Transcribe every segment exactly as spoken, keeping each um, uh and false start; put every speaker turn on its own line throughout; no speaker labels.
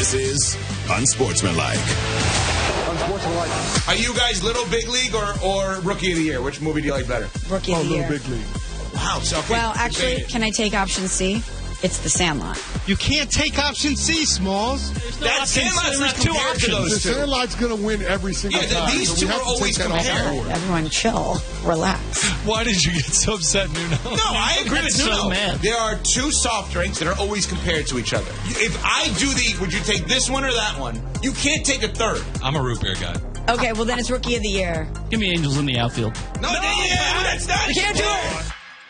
This is Unsportsmanlike.
Unsportsmanlike. Are you guys Little Big League or, or Rookie of the Year? Which movie do you like better?
Rookie of
Oh,
the
Little
Year.
Big League.
Wow. So, okay,
Well, actually, can I take option C? It's The Sandlot.
You can't take option C, Smalls.
That Sandlot's not two options.
The Sandlot's going to win every single
Yeah,
time.
these
so
two
we have
are
to take
always
that off the
compared.
board.
Everyone chill. Relax.
Why did you get so upset, Nuno?
No, I agree with
so
Nuno.
mad.
There are two soft drinks that are always compared to each other. If I do the, would you take this one or that one? You can't take a third.
I'm a root beer guy.
Okay, well, then it's Rookie of the Year.
Give me Angels in the outfield.
No, no yeah, that's not.
You can't do it.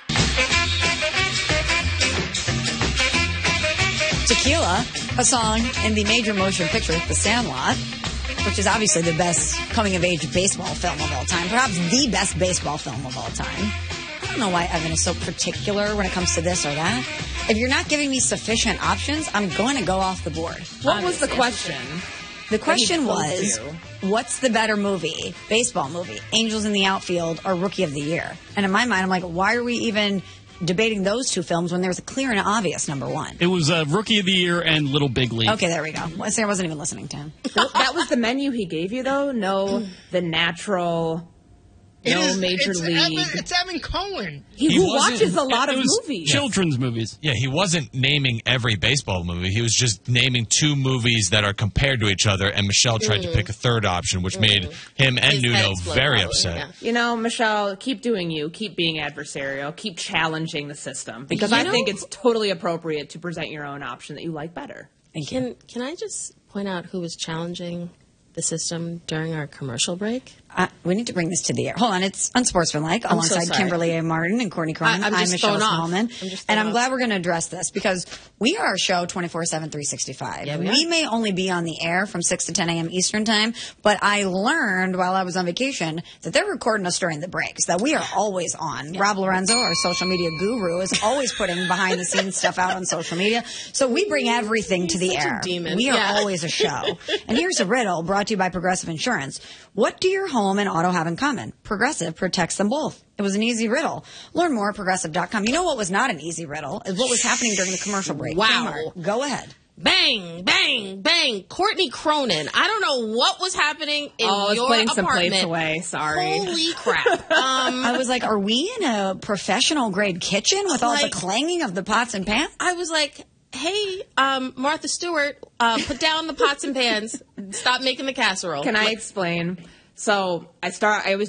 Tequila, a song in the major motion picture The Sandlot, which is obviously the best coming-of-age baseball film of all time, perhaps the best baseball film of all time. I don't know why Evan is so particular when it comes to this or that. If you're not giving me sufficient options, I'm going to go off the board.
What was the question?
The question
Any
was,
clue?
what's the better movie, baseball movie, Angels in the Outfield or Rookie of the Year? And in my mind, I'm like, why are we even debating those two films when there's a clear and obvious number one?
It was uh, Rookie of the Year and Little Big League.
Okay, there we go. Well, see, I wasn't even listening to him.
That was the menu he gave you, though? No, the natural,
It
no
is-
major
it's
league.
Evan, it's Evan Cohen.
He,
He
who
wasn't-
watches a lot
It
of
was
movies.
children's movies.
Yeah, he wasn't naming every baseball movie. He was just naming two movies that are compared to each other, and Michelle tried to pick a third option, which made him and
His
Nuno
head explode
very
probably,
upset.
yeah.
You know, Michelle, keep doing you. Keep being adversarial. Keep challenging the system. Because
You
I
know-
think it's totally appropriate to present your own option that you like better.
Thank you.
Can can I just point out who was challenging the system during our commercial break?
Uh, we need to bring this to the air. Hold on, it's Unsportsmanlike
I'm so
alongside
sorry.
Kimberly A. Martin and Courtney Cronin.
I- I'm just
Michelle
thrown off.
Smallman.
I'm just
and
thrown
I'm
off.
glad we're going to address this because we are a show twenty-four seven, three sixty-five.
Yeah, we
we
are.
may only be on the air from six to ten a.m. Eastern time, but I learned while I was on vacation that they're recording us during the breaks, that we are always on. Rob Lorenzo, our social media guru, is always putting behind-the-scenes stuff out on social media. So we bring everything to the
He's such a
air.
demon.
We are
Yeah.
always a show. And here's a riddle brought to you by Progressive Insurance. What do your home and auto have in common? Progressive protects them both. It was an easy riddle. Learn more at progressive dot com. You know what was not an easy riddle? Is what was happening during the commercial break.
Wow.
Kmart, go ahead.
Bang, bang, bang. Courtney Cronin. I don't know what was happening in
Oh, I was
your
putting some
apartment.
plates away. Sorry.
Holy crap. Um,
I was like, are we in a professional grade kitchen with all the
Like-
clanging of the pots and pans?
I was like, hey, um, Martha Stewart, uh, put down the pots and pans. Stop making the casserole.
Can I explain? So I start. I always